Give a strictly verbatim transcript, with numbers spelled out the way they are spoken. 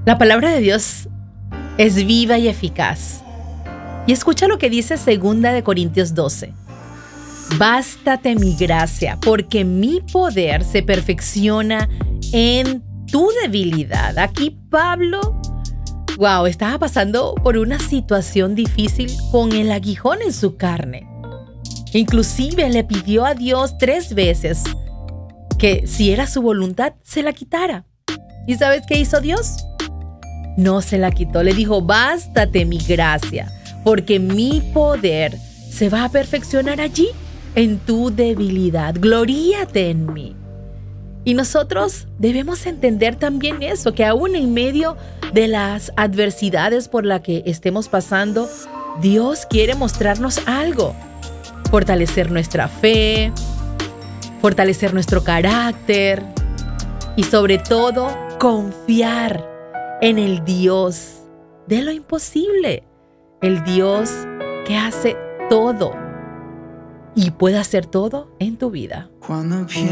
La palabra de Dios es viva y eficaz. Y escucha lo que dice segunda de Corintios doce. Bástate mi gracia, porque mi poder se perfecciona en tu debilidad. Aquí Pablo, wow, estaba pasando por una situación difícil con el aguijón en su carne. Inclusive le pidió a Dios tres veces que si era su voluntad, se la quitara. ¿Y sabes qué hizo Dios? No se la quitó. Le dijo, bástate mi gracia, porque mi poder se va a perfeccionar allí, en tu debilidad. Gloríate en mí. Y nosotros debemos entender también eso, que aún en medio de las adversidades por las que estemos pasando, Dios quiere mostrarnos algo. Fortalecer nuestra fe, fortalecer nuestro carácter y sobre todo confiar en el Dios de lo imposible, el Dios que hace todo y puede hacer todo en tu vida. Cuando